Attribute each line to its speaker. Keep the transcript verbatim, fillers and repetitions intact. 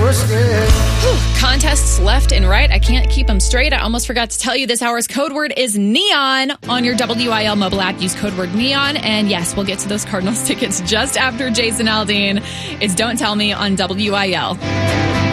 Speaker 1: Whew, contests left and right. I can't keep them straight. I almost forgot to tell you this hour's code word is neon on your W I L mobile app. Use code word neon. And yes, we'll get to those Cardinals tickets just after Jason Aldean. It's Don't Tell Me on W I L.